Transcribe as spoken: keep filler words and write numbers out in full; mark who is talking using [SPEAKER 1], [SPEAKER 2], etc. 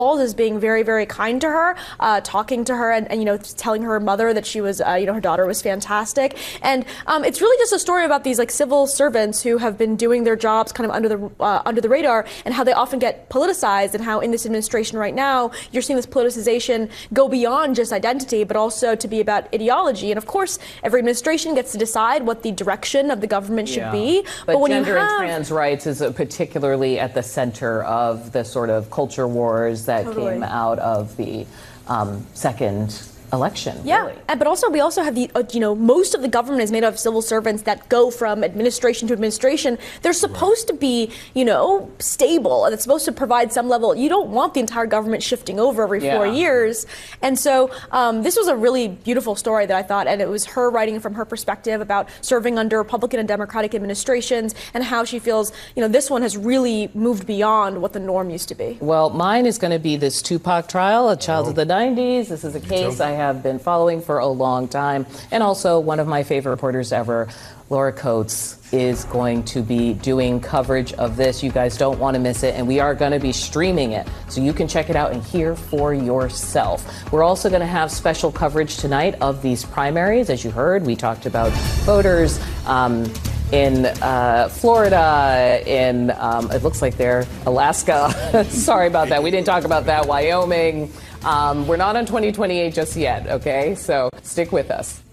[SPEAKER 1] as being very, very kind to her, uh, talking to her and, and, you know, telling her mother that she was, uh, you know, her daughter was fantastic. And um, it's really just a story about these like civil servants who have been doing their jobs kind of under the uh, under the radar, and how they often get politicized, and how in this administration right now, you're seeing this politicization go beyond just identity, but also to be about ideology. And of course, every administration gets to decide what the direction of the government should
[SPEAKER 2] yeah.
[SPEAKER 1] be.
[SPEAKER 2] But,
[SPEAKER 1] but when
[SPEAKER 2] gender
[SPEAKER 1] you have,
[SPEAKER 2] and trans rights is particularly at the center of the sort of culture wars that
[SPEAKER 1] Totally.
[SPEAKER 2] came out of the um, second election.
[SPEAKER 1] Yeah,
[SPEAKER 2] really.
[SPEAKER 1] and, but also we also have the, uh, you know, most of the government is made up of civil servants that go from administration to administration. They're supposed right. to be, you know, stable, and it's supposed to provide some level. You don't want the entire government shifting over every
[SPEAKER 2] yeah.
[SPEAKER 1] four years. And so um, this was a really beautiful story that I thought, and it was her writing from her perspective about serving under Republican and Democratic administrations, and how she feels, you know, this one has really moved beyond what the norm used to be.
[SPEAKER 2] Well, mine is going to be this Tupac trial, a child oh. of the nineties. This is a case I have been following for a long time. And also one of my favorite reporters ever, Laura Coates, is going to be doing coverage of this. You guys don't want to miss it. And we are going to be streaming it, so you can check it out and hear for yourself. We're also going to have special coverage tonight of these primaries. As you heard, we talked about voters um, in uh, Florida, in, um, it looks like they're Alaska. Sorry about that. We didn't talk about that. Wyoming. Um, we're not on twenty twenty-eight just yet, okay? So stick with us.